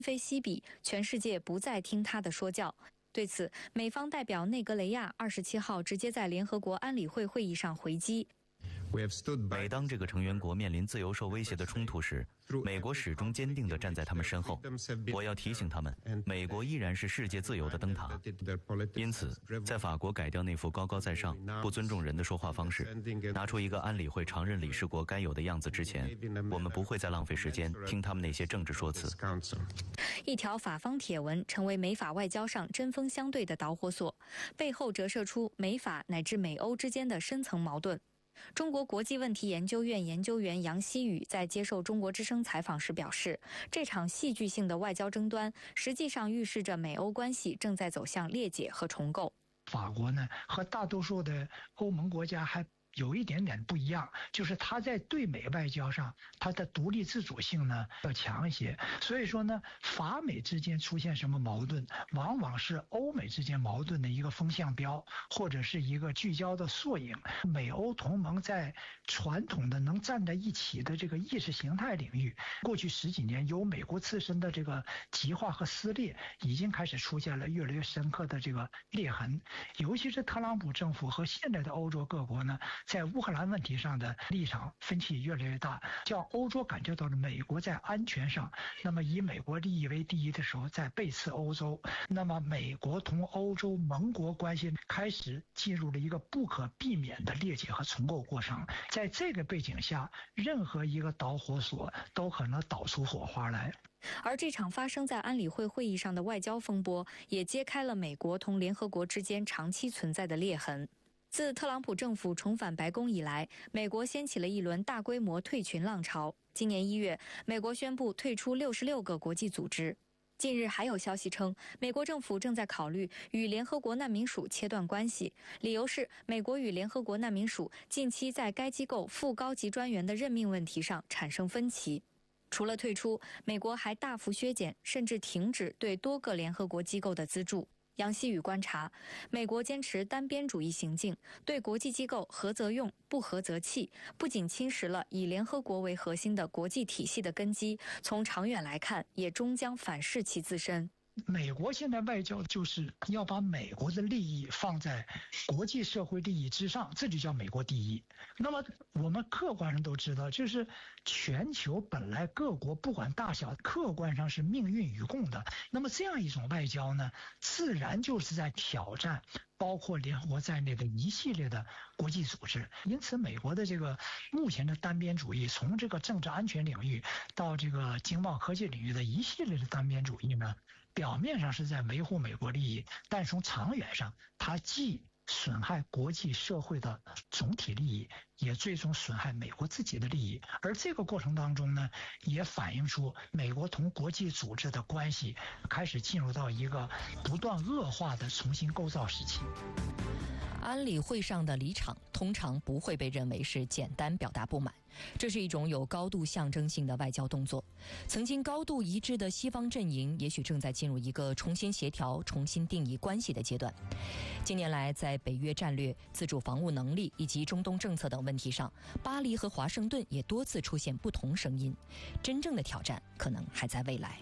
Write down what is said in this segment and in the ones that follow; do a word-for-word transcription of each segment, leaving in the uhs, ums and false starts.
非西比，全世界不再听他的说教。对此，美方代表内格雷亚二十七号直接在联合国安理会会议上回击。 每当这个成员国面临自由受威胁的冲突时，美国始终坚定地站在他们身后。我要提醒他们，美国依然是世界自由的灯塔。因此，在法国改掉那副高高在上、不尊重人的说话方式，拿出一个安理会常任理事国该有的样子之前，我们不会再浪费时间听他们那些政治说辞。 一条法方帖文成为美法外交上针锋相对的导火索，背后折射出美法乃至美欧之间的深层矛盾。中国国际问题研究院研究员杨希宇在接受中国之声采访时表示，这场戏剧性的外交争端实际上预示着美欧关系正在走向裂解和重构。 法国呢，和大多数的欧盟国家还有一点点不一样，就是它在对美外交上，它的独立自主性呢要强一些。所以说呢，法美之间出现什么矛盾，往往是欧美之间矛盾的一个风向标，或者是一个聚焦的缩影。美欧同盟在传统的能站在一起的这个意识形态领域，过去十几年由美国自身的这个极化和撕裂，已经开始出现了越来越深刻的这个裂痕。尤其是特朗普政府和现在的欧洲各国呢，在乌克兰问题上的立场分歧越来越大，叫欧洲感觉到了美国在安全上，那么以美国利益为第一的时候在背刺欧洲，那么美国同欧洲盟国关系开始进入了一个不可避免的裂解和重构过程。在这个背景下，任何一个导火索都可能导出火花来。 而这场发生在安理会会议上的外交风波，也揭开了美国同联合国之间长期存在的裂痕。自特朗普政府重返白宫以来，美国掀起了一轮大规模退群浪潮。今年一月，美国宣布退出六十六个国际组织。近日还有消息称，美国政府正在考虑与联合国难民署切断关系，理由是美国与联合国难民署近期在该机构副高级专员的任命问题上产生分歧。除了退出，美国还大幅削减甚至停止对多个联合国机构的资助。杨希宇观察，美国坚持单边主义行径，对国际机构合则用，不合则弃，不仅侵蚀了以联合国为核心的国际体系的根基，从长远来看，也终将反噬其自身。 美国现在外交就是要把美国的利益放在国际社会利益之上，这就叫美国第一。那么我们客观上都知道，就是全球本来各国不管大小，客观上是命运与共的。那么这样一种外交呢，自然就是在挑战包括联合国在内的一系列的国际组织。因此美国的这个目前的单边主义，从这个政治安全领域到这个经贸科技领域的一系列的单边主义呢，表面上是在维护美国利益，但从长远上它既损害国际社会的总体利益，也最终损害美国自己的利益。而这个过程当中呢，也反映出美国同国际组织的关系开始进入到一个不断恶化的重新构造时期。 安理会上的离场通常不会被认为是简单表达不满，这是一种有高度象征性的外交动作。曾经高度一致的西方阵营也许正在进入一个重新协调、重新定义关系的阶段。近年来，在北约战略、自主防务能力以及中东政策等问题上，巴黎和华盛顿也多次出现不同声音。真正的挑战可能还在未来。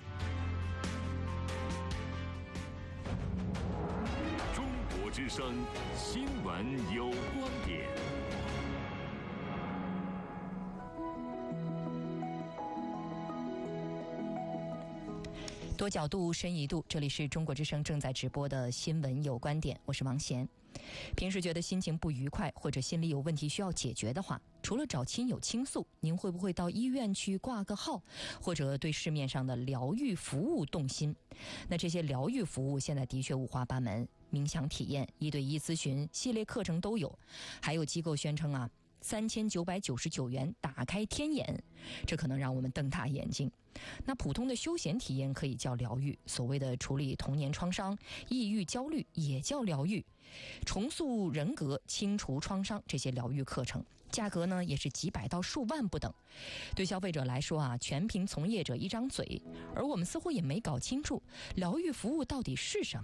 之声新闻有观点。 多角度深一度，这里是中国之声正在直播的新闻有观点，我是王贤。平时觉得心情不愉快或者心里有问题需要解决的话，除了找亲友倾诉，您会不会到医院去挂个号，或者对市面上的疗愈服务动心？那这些疗愈服务现在的确五花八门，冥想体验、一对一咨询、系列课程都有，还有机构宣称啊，三千九百九十九元打开天眼，这可能让我们瞪大眼睛。那普通的休闲体验可以叫疗愈，所谓的处理童年创伤、抑郁焦虑也叫疗愈，重塑人格、清除创伤，这些疗愈课程价格呢也是几百到数万不等。对消费者来说啊，全凭从业者一张嘴，而我们似乎也没搞清楚疗愈服务到底是什么，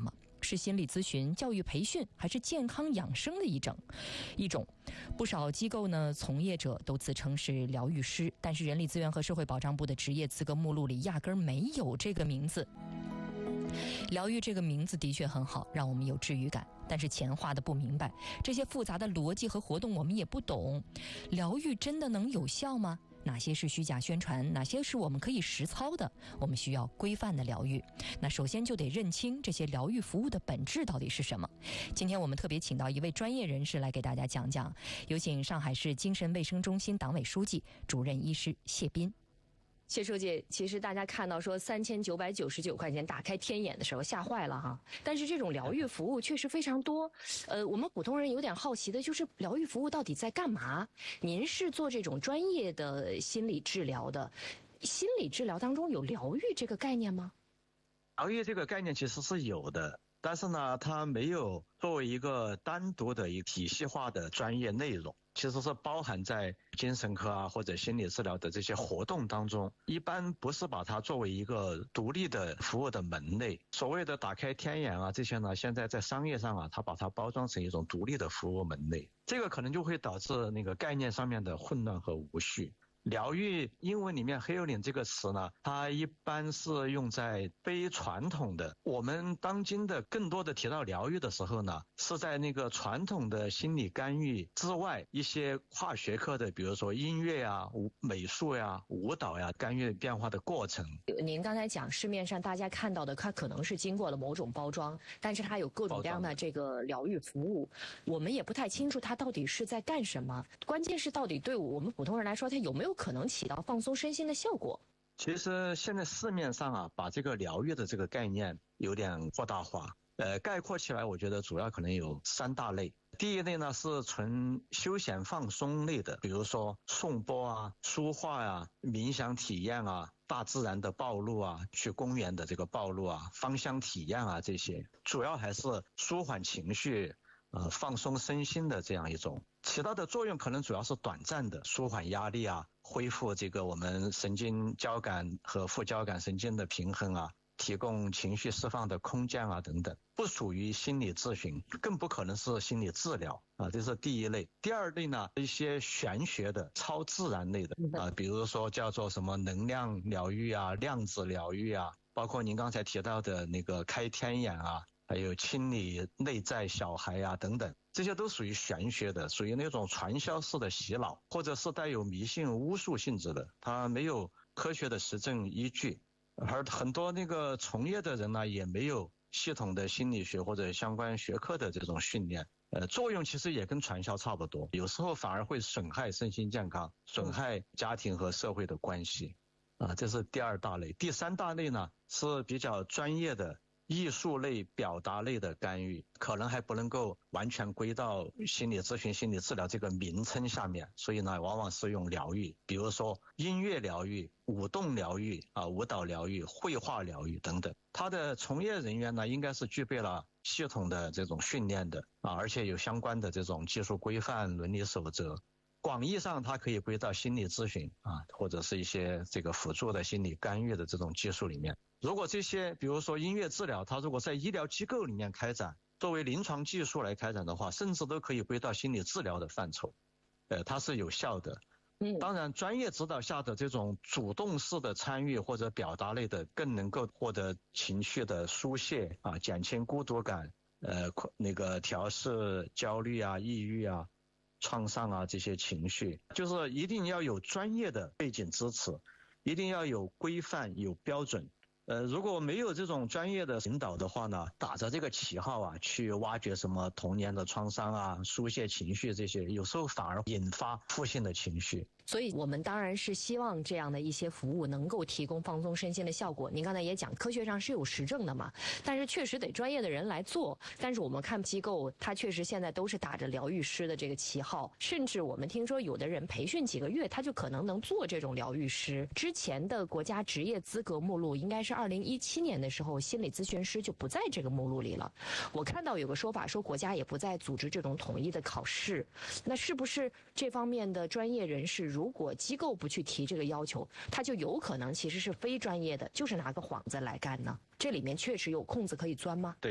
是心理咨询、教育培训，还是健康养生的一种？一种，不少机构呢，从业者都自称是疗愈师，但是人力资源和社会保障部的职业资格目录里压根儿没有这个名字。疗愈这个名字的确很好，让我们有治愈感，但是钱花的不明白，这些复杂的逻辑和活动我们也不懂。疗愈真的能有效吗？哪些是虚假宣传，哪些是我们可以实操的？我们需要规范的疗愈。那首先就得认清这些疗愈服务的本质到底是什么。今天我们特别请到一位专业人士来给大家讲讲，有请上海市精神卫生中心党委书记、主任医师谢斌。 谢书记，其实大家看到说三千九百九十九块钱打开天眼的时候吓坏了哈，但是这种疗愈服务确实非常多。呃，我们普通人有点好奇的就是疗愈服务到底在干嘛？您是做这种专业的心理治疗的，心理治疗当中有疗愈这个概念吗？ 疗愈这个概念其实是有的，但是呢，它没有作为一个单独的一个体系化的专业内容。其实是包含在精神科啊或者心理治疗的这些活动当中，一般不是把它作为一个独立的服务的门类。所谓的打开天眼啊这些呢，现在在商业上啊，它把它包装成一种独立的服务门类，这个可能就会导致那个概念上面的混乱和无序。疗愈英文里面 healing 这个词呢，它一般是用在非传统的，我们当今的更多的提到疗愈的时候呢，是在那个传统的心理干预之外，一些跨学科的，比如说音乐啊、美术呀、舞蹈呀，干预变化的过程。 您刚才讲市面上大家看到的，它可能是经过了某种包装，但是它有各种各样的这个疗愈服务，我们也不太清楚它到底是在干什么。关键是到底对我们普通人来说，它有没有可能起到放松身心的效果？ 其实现在市面上啊，把这个疗愈的这个概念有点扩大化。呃，概括起来，我觉得主要可能有三大类。第一类呢是纯休闲放松类的，比如说颂钵啊、书画啊、冥想体验啊、大自然的暴露啊、去公园的这个暴露啊、芳香体验啊，这些主要还是舒缓情绪、呃放松身心的这样一种，起到的作用可能主要是短暂的，舒缓压力啊，恢复这个我们神经交感和副交感神经的平衡啊，提供情绪释放的空间啊等等，不属于心理咨询，更不可能是心理治疗啊，这是第一类。第二类呢，一些玄学的、超自然类的啊，比如说叫做什么能量疗愈啊、量子疗愈啊，包括您刚才提到的那个开天眼啊，还有清理内在小孩啊等等，这些都属于玄学的，属于那种传销式的洗脑，或者是带有迷信巫术性质的，它没有科学的实证依据。而很多那个从业的人呢，也没有系统的心理学或者相关学科的这种训练，呃，作用其实也跟传销差不多，有时候反而会损害身心健康，损害家庭和社会的关系，啊，这是第二大类。第三大类呢是比较专业的艺术类、表达类的干预，可能还不能够完全归到心理咨询、心理治疗这个名称下面，所以呢，往往是用疗愈，比如说音乐疗愈、舞动疗愈啊、舞蹈疗愈、绘画疗愈等等。它的从业人员呢，应该是具备了系统的这种训练的啊，而且有相关的这种技术规范、伦理守则。广义上，它可以归到心理咨询啊，或者是一些这个辅助的心理干预的这种技术里面。如果这些，比如说音乐治疗，它如果在医疗机构里面开展，作为临床技术来开展的话，甚至都可以归到心理治疗的范畴，呃，它是有效的。嗯，当然，专业指导下的这种主动式的参与或者表达类的，更能够获得情绪的疏泄啊，减轻孤独感，呃，那个调试焦虑啊、抑郁啊、创伤啊这些情绪，就是一定要有专业的背景支持，一定要有规范、有标准。呃，如果没有这种专业的引导的话呢，打着这个旗号啊，去挖掘什么童年的创伤啊、疏泄情绪这些，有时候反而引发负性的情绪。 所以我们当然是希望这样的一些服务能够提供放松身心的效果。您刚才也讲，科学上是有实证的嘛，但是确实得专业的人来做。但是我们看机构，它确实现在都是打着疗愈师的这个旗号，甚至我们听说有的人培训几个月，他就可能能做这种疗愈师。之前的国家职业资格目录应该是二零一七年的时候，心理咨询师就不在这个目录里了。我看到有个说法说，国家也不再组织这种统一的考试。那是不是这方面的专业人士，如果机构不去提这个要求，他就有可能其实是非专业的，就是拿个幌子来干呢？这里面确实有空子可以钻吗？ 对的，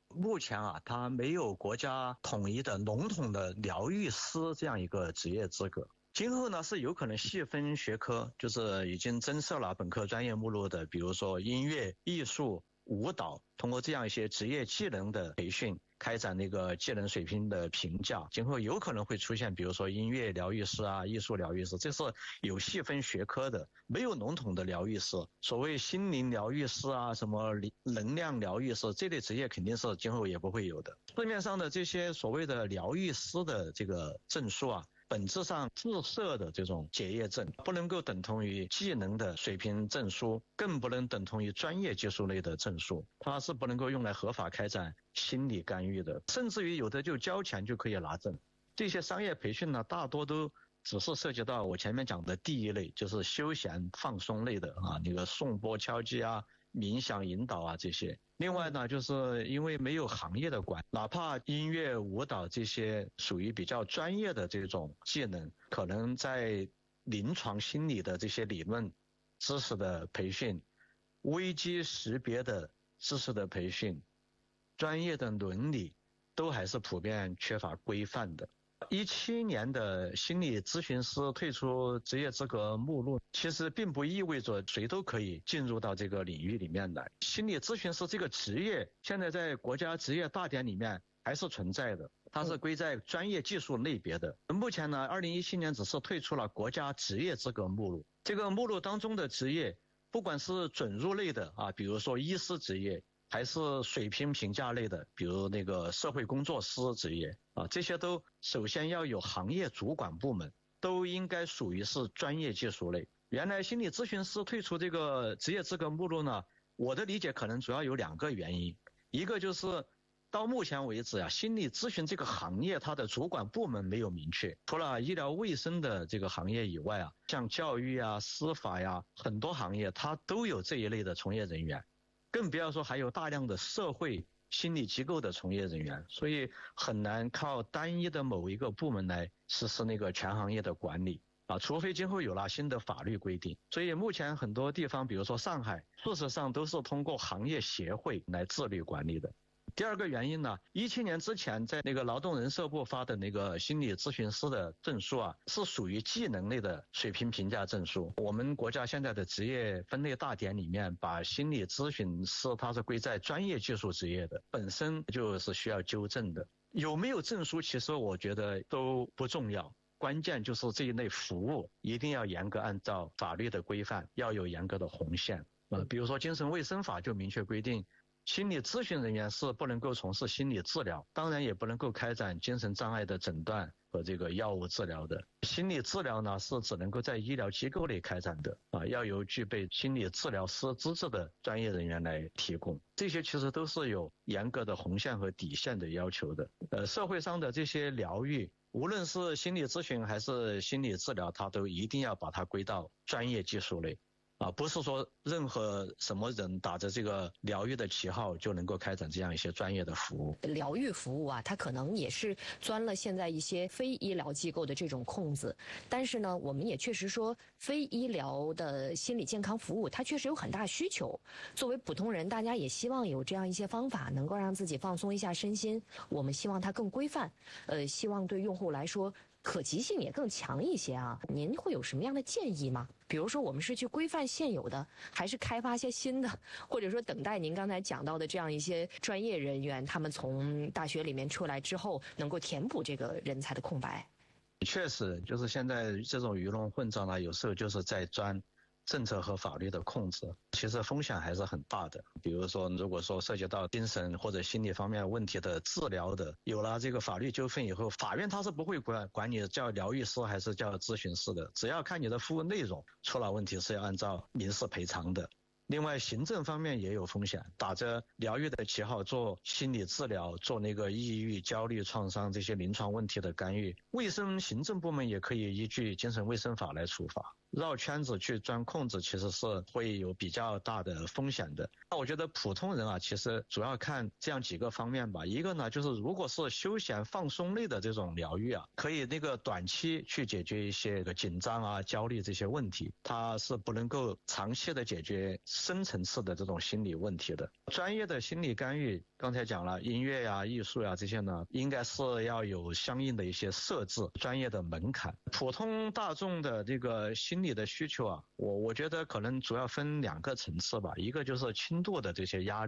目前啊，它没有国家统一的笼统的疗愈师这样一个职业资格。今后呢是有可能细分学科，就是已经增设了本科专业目录的，比如说音乐、艺术、舞蹈，通过这样一些职业技能的培训，开展那个技能水平的评价。今后有可能会出现，比如说音乐疗愈师啊、艺术疗愈师，这是有细分学科的，没有笼统的疗愈师。所谓心灵疗愈师啊、什么能量疗愈师，这类职业肯定是今后也不会有的。市面上的这些所谓的疗愈师的这个证书啊，本质上自设的这种结业证，不能够等同于技能的水平证书，更不能等同于专业技术类的证书，它是不能够用来合法开展心理干预的，甚至于有的就交钱就可以拿证。这些商业培训呢，大多都只是涉及到我前面讲的第一类，就是休闲放松类的啊，那个颂钵敲击啊、冥想引导啊这些。另外呢，就是因为没有行业的管，哪怕音乐、舞蹈这些属于比较专业的这种技能，可能在临床心理的这些理论知识的培训、危机识别的知识的培训、专业的伦理，都还是普遍缺乏规范的。一七年的心理咨询师退出职业资格目录，其实并不意味着谁都可以进入到这个领域里面来。心理咨询师这个职业，现在在国家职业大典里面还是存在的，它是归在专业技术类别的。目前呢，二零一七年只是退出了国家职业资格目录。这个目录当中的职业，不管是准入类的啊，比如说医师职业，还是水平评价类的，比如那个社会工作师职业啊，这些都首先要有行业主管部门，都应该属于是专业技术类。原来心理咨询师退出这个职业资格目录呢，我的理解可能主要有两个原因，一个就是到目前为止啊，心理咨询这个行业它的主管部门没有明确，除了医疗卫生的这个行业以外啊，像教育啊、司法呀，很多行业它都有这一类的从业人员。更不要说还有大量的社会心理机构的从业人员，所以很难靠单一的某一个部门来实施那个全行业的管理啊，除非今后有了新的法律规定。所以目前很多地方，比如说上海，事实上都是通过行业协会来自律管理的。第二个原因呢，一七年之前在那个劳动人社部发的那个心理咨询师的证书啊，是属于技能类的水平评价证书。我们国家现在的职业分类大典里面，把心理咨询师它是归在专业技术职业的，本身就是需要纠正的。有没有证书，其实我觉得都不重要，关键就是这一类服务一定要严格按照法律的规范，要有严格的红线。呃，比如说精神卫生法就明确规定，心理咨询人员是不能够从事心理治疗，当然也不能够开展精神障碍的诊断和这个药物治疗的。心理治疗呢，是只能够在医疗机构内开展的啊，要由具备心理治疗师资质的专业人员来提供。这些其实都是有严格的红线和底线的要求的。呃，社会上的这些疗愈，无论是心理咨询还是心理治疗，它都一定要把它归到专业技术类。啊，不是说任何什么人打着这个疗愈的旗号就能够开展这样一些专业的服务。 疗愈服务啊，它可能也是钻了现在一些非医疗机构的这种空子。但是呢，我们也确实说，非医疗的心理健康服务，它确实有很大需求。作为普通人，大家也希望有这样一些方法，能够让自己放松一下身心。我们希望它更规范，呃，希望对用户来说，可及性也更强一些啊。您会有什么样的建议吗？比如说我们是去规范现有的，还是开发一些新的，或者说等待您刚才讲到的这样一些专业人员，他们从大学里面出来之后，能够填补这个人才的空白？ 确实，就是现在这种鱼龙混杂呢，有时候就是在钻政策和法律的控制，其实风险还是很大的。比如说，如果说涉及到精神或者心理方面问题的治疗的，有了这个法律纠纷以后，法院他是不会管管你叫疗愈师还是叫咨询师的，只要看你的服务内容出了问题是要按照民事赔偿的。另外，行政方面也有风险，打着疗愈的旗号做心理治疗，做那个抑郁、焦虑、创伤这些临床问题的干预，卫生行政部门也可以依据精神卫生法来处罚。绕圈子去钻空子，其实是会有比较大的风险的。那我觉得普通人啊，其实主要看这样几个方面吧。一个呢，就是如果是休闲放松类的这种疗愈啊，可以那个短期去解决一些紧张啊、焦虑这些问题，它是不能够长期的解决深层次的这种心理问题的。专业的心理干预，刚才讲了，音乐呀、艺术呀这些呢，应该是要有相应的一些设置、专业的门槛。普通大众的这个心理的需求啊，我我觉得可能主要分两个层次吧，一个就是轻度的这些压力。